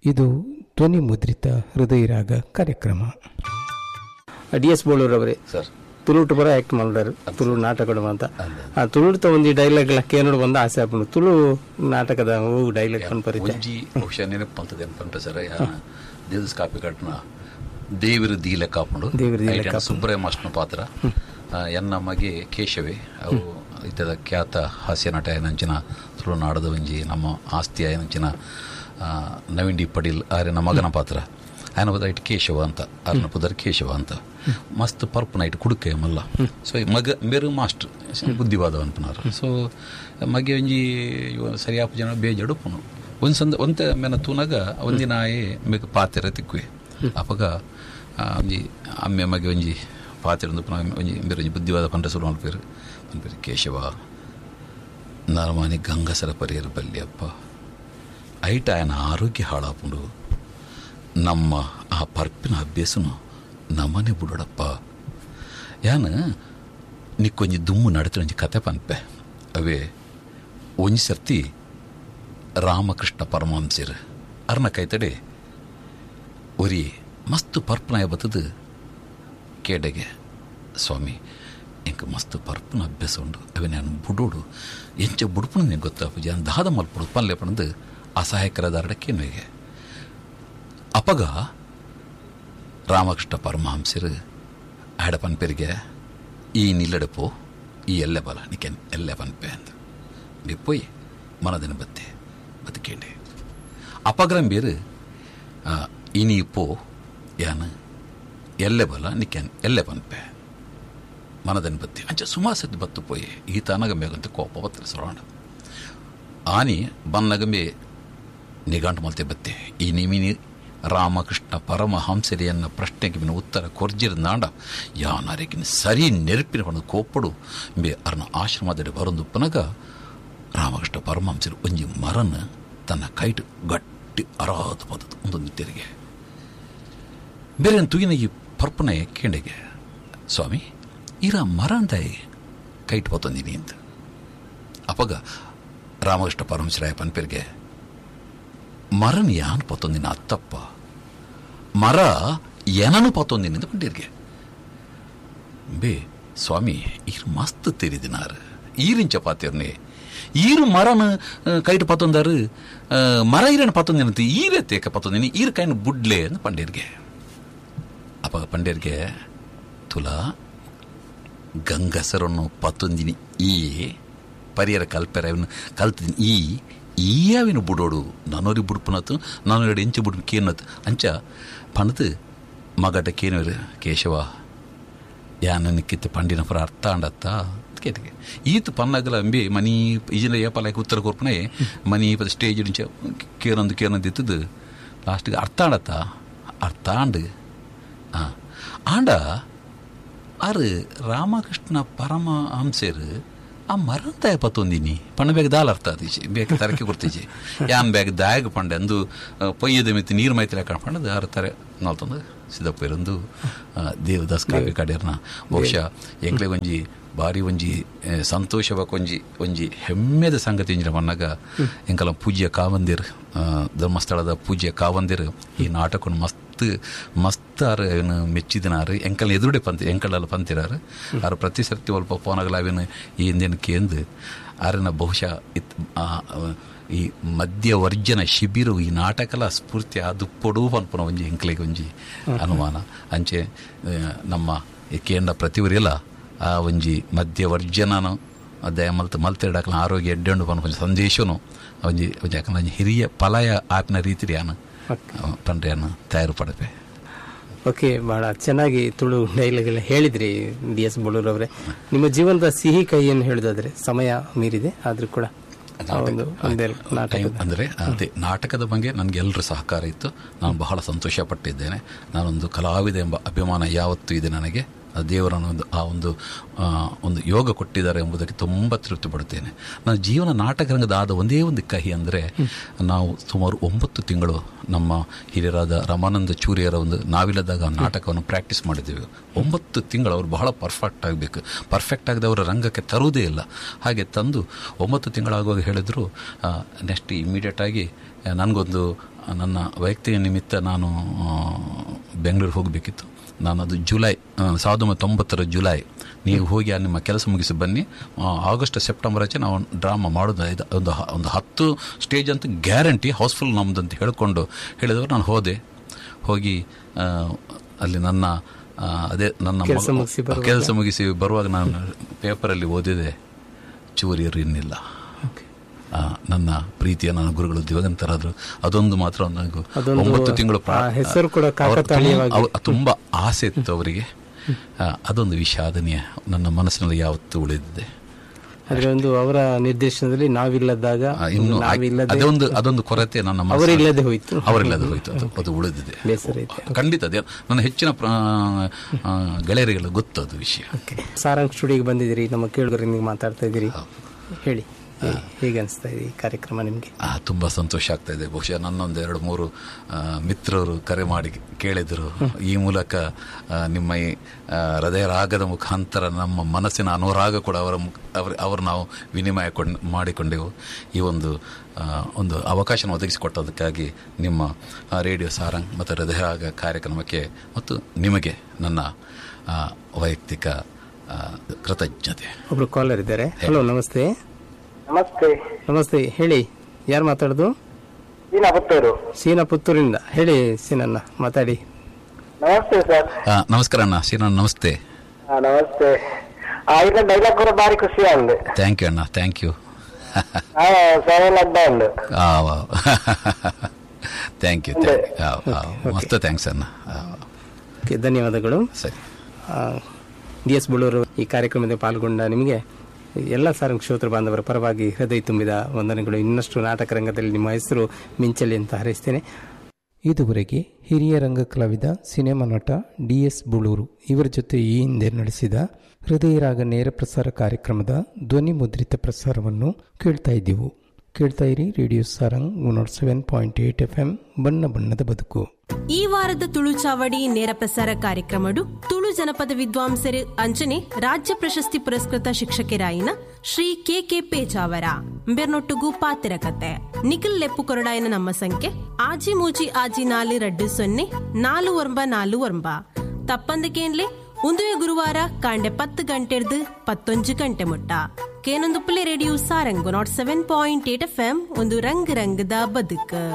ಇದು ಧ್ವನಿ ಮುದ್ರಿತ ಹೃದಯರಾಗ ಕಾರ್ಯಕ್ರಮ. DS ಬೋಳೂರವರೇ ಸರ್ ತುಳುಟು ಬರ ಆಕ್ಟ್ ಮಾಡಿದಾರು ತುಳು ನಾಟಕಗಳು ಅಂತ ಆ ತುಳುತ ಒಂದು ಡೈಲಾಗ್ ಕೇನೋಡು ಬಂದ ಆಸೆ ಆಗ್ಬಿಡು ತುಳು ನಾಟಕದ ಡೈಲಾಗ್ ಪನ್ಪರಿತೆ ಒಂಜಿ ಬಹುಶಃ ನೆನಪಂತದೆ ಅನ್ಪಂತ ಸರ್ ದೇವಸ್ ಕಾಪಿ ಕಟ್ನ ದೇವಿರು ದೀಲೆ ಕಾಪುಂಡು ಸುಬ್ರಹ್ಮ ಮಾಸ್ಟರ್ನ ಪಾತ್ರ ಎನ್ನ ಮಗೆ ಕೇಶವೇ ಅವು ಇತದ ಖ್ಯಾತ ಹಾಸ್ಯ ನಟ ಏನಂಚಿನ ತುಳುನಾಡದ ಒಂಜಿ ನಮ್ಮ ಆಸ್ತಿ ಏನಂಚಿನ ನವೀನ್ ಡಿ ಪಡೀಲ್ ಆರ್ಯನ ಮಗನ ಪಾತ್ರ ఆయన ఇటు కేశవ అంత అర్న పుదర్ కేశవ అంత మస్తు పరుపు నైట్ కుడుకే మళ్ళా సో మగ మీరు మాస్టర్ బుద్ధివాదం అంటున్నారు సో ಮಗೆ ಒಂಜಿ ಸರಿಯಾಪ ಜನ ಬೇಜಡು ಪುನು ಒಂದು ಒಂತೆ ಮೇನ ತೂನಾಗ ಒಂದಿನ ಆಯೆ ಮಗೆ ಪಾತೆರ ತಿಕ್ಕುವೆ ಅಪಗ ಒಂಜಿ ಅಮ್ಮೆ ಮಗೆ ಒಂಜಿ ಪಾತೆರ ಒಂಜಿ ಬೇರೆ ಒಂಜಿ ಬುದ್ಧಿವಾದ ಪಂಡ ಸುರು ಅನ್ಪೇರು ಅನ್ಪೇರು ಕೇಶವ ನರಮಾನಿ ಗಂಗಸರ ಪರಿಯರು ಬಲ್ಲಿ ಅಪ್ಪ ಐಟ ఆయన ಆರೋಗ್ಯ ಹಾಳಾಪುಂಡು ನಮ್ಮ ಆ ಪರ್ಪಿನ ಅಭ್ಯಾಸನು ನಮ್ಮನೆ ಬಿಡೋಡಪ್ಪ ಯಾನ ನಿಕ್ಕೊಂಜಿ ದುಮ್ಮು ನಡತ ಒಂಜಿ ಕತೆ ಪನ್ಪೆ ಅವೇ ಒಂಜಿ ಸರ್ತಿ ರಾಮಕೃಷ್ಣ ಪರಮಹಂಸರು ಅರ್ನ ಕೈತಡೆ ಒರಿ ಮಸ್ತ್ ಪರ್ಪನಾಯ ಬತ್ತದು ಕೇಡೆಗೆ ಸ್ವಾಮಿ ಇಂಕ ಮಸ್ತ್ ಪರ್ಪನ ಅಭ್ಯಾಸ ಉಂಡು ಅವೇ ನಾನು ಬುಡೋಡು ಎಂಚ ಬುಡ್ಪುಣ ನಿಂಗೆ ಗೊತ್ತಾಪು ನಾನು ದಾದ ಮಲ್ಪುಡು ಪಲ್ಲೆ ಪಣದು ಅಸಹಾಯಕರದಾರಡಕ್ಕೇನುವೆಗೆ ಅಪಗ ರಾಮಕೃಷ್ಣ ಪರಮಹಂಸರು ಆಡ ಪನ್ಪೆರಿಗೆ ಈ ನಿಲ್ಲಡಪೋ ಈ ಎಲ್ಲೆ ಬಲ ನಿಕೆನ್ ಎಲ್ಲೆ ಪನ್ಪೆ ಅಂತ ನಿಪ್ಪೊಯ್ ಮನದಿನ ಬತ್ತೆ ಬದುಕೇಂಡೆ ಅಪಗ್ರಂ ಬೇರು ಇನಿ ಪೋ ಯಾನ ಎಲ್ಲೆ ಬಲ ನಿಕೆನ್ ಎಲ್ಲೆ ಪನ್ಪೆ ಮನದಿನ ಬತ್ತೆ ಅಂಚ ಸುಮಾಸದ್ದು ಬತ್ತು ಪೋಯೆ ಈ ತಾನಗಂಬೇಗಂತ ಕೋಪ ಬತ್ತರೆ ಸೊರಾಣ ಆನಿ ಬನ್ನಗಂಬೆ ನಿಗಾಂಟು ಮಲ್ತೆ ಬತ್ತೆ ಈ ನಿಮಿನಿ ರಾಮಕೃಷ್ಣ ಪರಮಹಂಸರಿಯನ್ನ ಪ್ರಶ್ನೆಗೆ ಉತ್ತರ ಕೊರ್ಜಿರ್ನಾಂಡ ಯಾನರಿಗಿನ ಸರಿ ನೆರಪಿನ ಒಂದು ಕೋಪಡು ಬೇ ಅರ್ನ ಆಶ್ರಮದಲ್ಲಿ ಬರೊಂದು ಪನಗ ರಾಮಕೃಷ್ಣ ಪರಮಹಂಸರು ಒಂಜಿ ಮರನ ತನ್ನ ಕೈಟ್ ಗಟ್ಟಿ ಅರಾದ ಪದದು ಒಂದೊಂದು ತೆರಿಗೆ ಬೇರೆ ತುಗಿನ ಈ ಪರ್ಪನೆ ಕೇಂಡೆಗೆ ಸ್ವಾಮಿ ಇರ ಮರಂದಾಯಿ ಕೈಟ್ ಪತ್ತೊಂದಿನಿ ಅಂತ ಅಪಗ ರಾಮಕೃಷ್ಣ ಪರಮಹಂಸರಾಯ ಪನ್ಪೇರಿಗೆ ಮರನ್ ಯಾನ್ ಪತ್ತೊಂದಿನ ಅತ್ತಪ್ಪ ಮರ ಏನನು ಪತ್ತೊಂದಿನ ಪಂಡಿರ್ಗೆ ಬೇ ಸ್ವಾಮಿ ಈರು ಮಸ್ತ್ ತೆರಿದಿನಾರು ಈರಿಂಚ ಪಾತಿರ್ನೆ ಈರು ಮರನ ಕೈಟ್ ಪತ್ತೊಂದಾರು ಮರ ಈರನ ಪತ್ತೊಂದಿನಂತ ಈರೇ ತೇಕ ಪತ್ತೊಂದಿನಿ ಈರು ಕೈನ ಬುಡ್ಲೆ ಅಂತ ಪಂಡಿರ್ಗೆ ಅಪ್ಪ ಪಂಡಿರ್ಗೆ ತುಲಾ ಗಂಗಸರನ್ನು ಪತ್ತೊಂದಿನಿ ಈ ಪರಿಯರ ಕಲ್ಪೆರ ಕಲ್ತಿದ್ದೀನಿ ಈಯಾವಿನ ಬುಡೋಡು ನಾನೋರಿ ಬುಡ್ಪುನತ್ತು ನಾನು ಎರಡು ಎಂಚು ಬುಡ್ ಕೇನತ್ ಅಂಚ ಪಣದು ಮಗಟ ಕೇನವರು ಕೇಶವ ಯಾನ ಕಿತ್ತು ಪಂಡಿನ ಪರ ಅರ್ಥ ಅಂಡತ್ತ ಕೇತಿಗೆ ಈತು ಪನ್ನಗಲ ಅಂಬಿ ಮನಿ ಈಜಿನ ಏಪಲಾಯ್ಕೆ ಉತ್ತರ ಕೊರ್ಪನೆ ಮನಿ ಪದ ಸ್ಟೇಜ್ ಇಂಚ ಕೇನೊಂದು ಇತ್ತದು ಲಾಸ್ಟ್ಗೆ ಅರ್ಥ ಅಂಡತ್ತ ಅರ್ಥ ಅಂಡು ಆಂಡ ಆರು ರಾಮಕೃಷ್ಣ ಪರಮಹಂಸರು ಆ ಮರಂತಾಯ ಪತ್ತೊಂದಿನಿ ಪಣ್ಣ ಬೇಗ ದಾಲ್ ಅರ್ಥ ಆತೀಚೆ ಬೇಗ ತರಕೆ ಕೊಡ್ತೀಚೆ ಯಾನ್ ಬೇಗ ದಾಯಗ ಪಂಡೆ ಅಂದು ಪೊಯ್ಯದ ಮಿತಿ ನೀರು ಮೈತ್ರಿ ಹಾಕೊಂಡು ಪಂಡದು ಆರು ತಾರೆ ನಾಲ್ತಂದು ಸಿದ್ದಪ್ಪ ಇರಂದು ದೇವದಾಸ್ ಕಾವ್ಯ ಕಾಡ್ಯಾರನ ಬಹುಶಃ ಎಂಕ್ಲೆ ಒಂಜಿ ಭಾರಿ ಒಂಜಿ ಸಂತೋಷವಕ್ಕೊಂಜಿ ಹೆಮ್ಮೆದ ಸಂಗತಿ ಇಂಜಿನ ಪನ್ನಾಗ ಎಂಕಲ ಪೂಜ್ಯ ಕಾವಂದಿರ್ ಧರ್ಮಸ್ಥಳದ ಪೂಜ್ಯ ಕಾವಂದಿರ್ ಈ ನಾಟಕವನ್ನು ಮಸ್ತಾರು ಅವನು ಮೆಚ್ಚಿದಿನಾರು ಎಂಕಲ್ ಎದುರುಡೆ ಎಂಕಳೆಲ್ಲ ಪಂತಿರಾರು ಆರು ಪ್ರತಿ ಸರ್ತಿ ಸ್ವಲ್ಪ ಪೋನಗಲ ಅವೇನು ಈ ಹಿಂದಿನಕ್ಕೆ ಎಂದು ಆರನ ಬಹುಶಃ ಈ ಮಧ್ಯವರ್ಜನ ಶಿಬಿರ ಈ ನಾಟಕಲ ಸ್ಫೂರ್ತಿ ಅದು ಪೊಡು ಪನ್ಪುನ ಒಂಜಿ ಎಂಕ್ಲೆಗೆ ಒಂಜಿ ಅನುಮಾನ ಅಂಚೆ ನಮ್ಮ ಕೇಂದ್ರ ಪ್ರತಿವರಿಯಲ್ಲ ಆ ಒಂಜಿ ಮಧ್ಯವರ್ಜನನು ಅದೇ ಮಲ್ತೆಡಾಕಲ ಆರೋಗ್ಯ ಎಡ್ಡೆಂಡು ಪನ್ ಕೊಂಚ ಸಂದೇಶನು ಒಂಜಿ ಯಾಕಂದ್ರೆ ಹಿರಿಯ ಪಲಯ ಆಪಿನ ರೀತಿ ಯಾನು ಪಂಡ್ರೆಯನ್ನು ತಯಾರು ಪಡಪೆ. ಓಕೆ, ಬಹಳ ಚೆನ್ನಾಗಿ ತುಳು ಡೈಲಾಗೆಲ್ಲ ಹೇಳಿದ್ರಿ DS ಬೋಳೂರವರೇ. ನಿಮ್ಮ ಜೀವನದ ಸಿಹಿ ಕೈಯನ್ನು ಹೇಳಿದಾದ್ರೆ ಸಮಯ ಮೀರಿದೆ, ಆದ್ರೂ ಕೂಡ ಅಂದರೆ ಅದೇ ನಾಟಕದ ಬಗ್ಗೆ ನನಗೆ ಎಲ್ಲರ ಸಹಕಾರ ಇತ್ತು. ನಾನು ಬಹಳ ಸಂತೋಷ ಪಟ್ಟಿದ್ದೇನೆ. ನಾನೊಂದು ಕಲಾವಿದ ಎಂಬ ಅಭಿಮಾನ ಯಾವತ್ತೂ ಇದೆ ನನಗೆ. ದೇವರನ್ನು ಒಂದು ಯೋಗ ಕೊಟ್ಟಿದ್ದಾರೆ ಎಂಬುದಕ್ಕೆ ತುಂಬ ತೃಪ್ತಿ ಪಡುತ್ತೇನೆ. ನನ್ನ ಜೀವನ ನಾಟಕ ರಂಗದ ಆದ ಒಂದೇ ಒಂದು ಕಹಿ ಅಂದರೆ, ನಾವು ಸುಮಾರು 9 ತಿಂಗಳು ನಮ್ಮ ಹಿರಿಯರಾದ ರಾಮಾನಂದ ಚೂರಿಯರ ಒಂದು ನಾವಿಲ್ಲದಾಗ ನಾಟಕವನ್ನು ಪ್ರಾಕ್ಟೀಸ್ ಮಾಡಿದ್ದೇವೆ. 9 ತಿಂಗಳು ಅವರು ಬಹಳ ಪರ್ಫೆಕ್ಟ್ ಆಗಬೇಕು. ಪರ್ಫೆಕ್ಟ್ ಆಗದೆ ಅವರ ರಂಗಕ್ಕೆ ತರುವುದೇ ಇಲ್ಲ. ಹಾಗೆ ತಂದು 9 ತಿಂಗಳಾಗುವಾಗ ಹೇಳಿದ್ರು, ನೆಕ್ಸ್ಟ್ ಇಮ್ಮಿಡಿಯೇಟಾಗಿ ನನಗೊಂದು ನನ್ನ ವೈಯಕ್ತಿಕ ನಿಮಿತ್ತ ನಾನು ಬೆಂಗಳೂರು ಹೋಗಬೇಕಿತ್ತು. ನಾನು ಅದು ಜುಲೈ 1990 ಜುಲೈ, ನೀವು ಹೋಗಿ ನಿಮ್ಮ ಕೆಲಸ ಮುಗಿಸಿ ಬನ್ನಿ, ಆಗಸ್ಟ್ ಸೆಪ್ಟೆಂಬರ್ ಆಚೆ ನಾವು ಡ್ರಾಮಾ ಮಾಡೋದು, ಒಂದು 10 ಸ್ಟೇಜ್ ಅಂತ ಗ್ಯಾರಂಟಿ, ಹೌಸ್ಫುಲ್ ನಮ್ಮದು ಅಂತ ಹೇಳ್ಕೊಂಡು ಹೇಳಿದವರು ನಾನು ಹೋಗಿ ಅಲ್ಲಿ ನನ್ನ ಕೆಲಸ ಮುಗಿಸಿ ಬರುವಾಗ ನಾನು ಪೇಪರಲ್ಲಿ ಓದಿದೆ, ಚೂರಿಯರು ಇನ್ನಿಲ್ಲ. ನನ್ನ ಪ್ರೀತಿಯ ನನ್ನ ಗುರುಗಳು ದಿವಂಗತರಾದ್ರು. ಅದೊಂದು ಮಾತ್ರ ನನಗೂ 9 ತಿಂಗಳು ಹೆಸರು ಕೂಡ ತುಂಬ ಆಸೆ ಇತ್ತು ಅವರಿಗೆ. ಅದೊಂದು ವಿಷಾದನೀಯ ನನ್ನ ಮನಸ್ಸಿನಲ್ಲಿ ಯಾವತ್ತೂ ಉಳಿದಿದೆ. ಆದ್ರೆ ಒಂದು ಅವರ ನಿರ್ದೇಶನದಲ್ಲಿ ನಾವಿಲ್ಲದಾಗ ಅದೊಂದು ಕೊರತೆ ನನ್ನ ಅವರಿಲ್ಲದೆ ಹೋಯ್ತು, ಅದು ಉಳಿದಿದೆ. ಖಂಡಿತ ನನ್ನ ಹೆಚ್ಚಿನ ಗೆಳೆಯರಿಗೆಲ್ಲ ಗೊತ್ತದು ವಿಷಯ. ಸಾರಂಗ್ ಸ್ಟುಡಿಯೋಗೆ ಬಂದಿದ್ದೀರಿ, ನಮ್ಮ ಕೇಳುಗರಿಗೆ ಮಾತಾಡ್ತಾ ಇದ್ದೀರಿ, ಹೇಳಿ ಹೇಗೆ ಅನಿಸ್ತಾ ಇದೆ ಈ ಕಾರ್ಯಕ್ರಮ ನಿಮಗೆ? ತುಂಬ ಸಂತೋಷ ಆಗ್ತಾ ಇದೆ. ಬಹುಶಃ ನನ್ನೊಂದು 2-3 ಮಿತ್ರರು ಕರೆ ಮಾಡಿ ಕೇಳಿದರು, ಈ ಮೂಲಕ ನಿಮ್ಮ ಈ ಹೃದಯ ರಾಗದ ಮುಖಾಂತರ ನಮ್ಮ ಮನಸ್ಸಿನ ಅನುರಾಗ ಕೂಡ ಅವರು ನಾವು ವಿನಿಮಯ ಮಾಡಿಕೊಂಡೆವು. ಈ ಒಂದು ಅವಕಾಶ ಒದಗಿಸಿಕೊಟ್ಟದಕ್ಕಾಗಿ ನಿಮ್ಮ ರೇಡಿಯೋ ಸಾರಂಗ್ ಮತ್ತು ಹೃದಯ ರಾಗ ಕಾರ್ಯಕ್ರಮಕ್ಕೆ ಮತ್ತು ನಿಮಗೆ ನನ್ನ ವೈಯಕ್ತಿಕ ಕೃತಜ್ಞತೆ. ಒಬ್ರು ಕಾಲರ್ ಇದ್ದಾರೆ. ಹಲೋ, ನಮಸ್ತೆ. ನಮಸ್ತೆ, ಹೇಳಿ, ಯಾರು ಮಾತಾಡೋದು? ಸೀನಾ ಪುತ್ತೂರಿಂದ. ಹೇಳಿ ಸೀನಣ್ಣ, ಮಾತಾಡಿ. ನಮಸ್ತೆ ಸರ್. ನಮಸ್ಕಾರ ಅಣ್ಣ, ಸೀನಣ್ಣ ನಮಸ್ತೆ. ನಮಸ್ತೆ. ಈಗ ಡೈಲಾಗ್ ಕೂಡ ಬಾರಿ ಖುಷಿ ಆಗಿದೆ. ಥ್ಯಾಂಕ್ ಯು ಅಣ್ಣ, ಥ್ಯಾಂಕ್ ಯು. ಥ್ಯಾಂಕ್ ಯು, ಮಸ್ತ್ ಥ್ಯಾಂಕ್ಸ್ ಅಣ್ಣ. ಧನ್ಯವಾದಗಳು. ಸರಿ. DS ಬಳ್ಳೂರು ಈ ಕಾರ್ಯಕ್ರಮದಲ್ಲಿ ಪಾಲ್ಗೊಂಡ ನಿಮಗೆ ಎಲ್ಲ ಸಾರಂಗ್ ಶ್ರೋತೃ ಬಾಂಧವರ ಪರವಾಗಿ ಹೃದಯ ತುಂಬಿದ ವಂದನೆಗಳು. ಇನ್ನಷ್ಟು ನಾಟಕ ರಂಗದಲ್ಲಿ ನಿಮ್ಮ ಹೆಸರು ಮಿಂಚಲಿ ಅಂತ ಹಾರೈಸ್ತೇನೆ. ಇದುವರೆಗೆ ಹಿರಿಯ ರಂಗ ಕಲಾವಿದ, ಸಿನಿಮಾ ನಟ DS ಬಳ್ಳೂರು ಇವರ ಜೊತೆ ಈ ಹಿಂದೆ ನಡೆಸಿದ ಹೃದಯ ರಾಗ ನೇರ ಪ್ರಸಾರ ಕಾರ್ಯಕ್ರಮದ ಧ್ವನಿ ಮುದ್ರಿತ ಪ್ರಸಾರವನ್ನು ಕೇಳ್ತಾ ಇದ್ದೀವು. ಕೇಳ್ತಾ ಇರಿ ರೇಡಿಯೋ ಸಾರಂಗ್ 107.8 FM, ಬಣ್ಣ ಬಣ್ಣದ ಬದುಕು. ಈ ವಾರದ ತುಳು ಚಾವಡಿ ನೇರ ಪ್ರಸಾರ ಕಾರ್ಯಕ್ರಮಡು ತುಳು ಜನಪದ ವಿದ್ವಾಂಸರು ಅಂಚನೆ ರಾಜ್ಯ ಪ್ರಶಸ್ತಿ ಪುರಸ್ಕೃತ ಶಿಕ್ಷಕರಾಯಿನ ಶ್ರೀ KK ಪೇಚಾವರ ಬೆರ್ನೊಟ್ಟುಗು ಪಾತಿರ ಕತೆ ನಿಖಿಲ್ ಲೆಪ್ಪು ಕೊರಡಾಯನ ನಮ್ಮ ಸಂಖ್ಯೆ ಆಜಿ ಮೂಜಿ ಆಜಿ 424 ತಪ್ಪಂದಕೇನ್ಲೆ ಉಂದುವೆ ಗುರುವಾರ ಕಾಂಡೆ 10 ಗಂಟೆರ್ದು 11 ಗಂಟೆ ಮುಟ್ಟ ಕೇನೊಂದು ರೇಡಿಯೋ ಸಾರಂಗ್ 107.8 FM, ಒಂದು ರಂಗ್ ರಂಗದ ಬದುಕು.